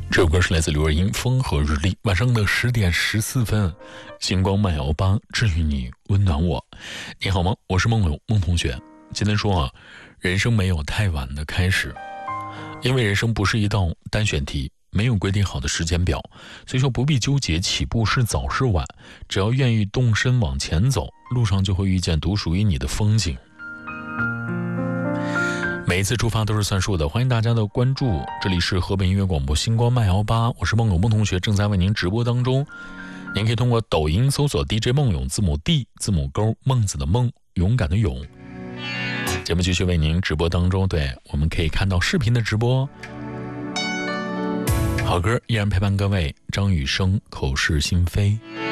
这首歌是来自刘若英《风和日丽》。晚上的10点14分，星光慢摇吧，治愈你，温暖我。你好吗？我是梦柳梦同学。今天说人生没有太晚的开始，因为人生不是一道单选题，没有规定好的时间表，所以说不必纠结起步是早是晚，只要愿意动身往前走，路上就会遇见独属于你的风景。每一次出发都是算数的，欢迎大家的关注。这里是河北音乐广播星光慢摇吧，我是梦柳梦同学，正在为您直播当中。您可以通过抖音搜索 DJ 梦勇，字母 D 字母勾孟子的孟，勇敢的勇。节目继续为您直播当中，对，我们可以看到视频的直播。好歌依然陪伴各位，张雨生口是心非。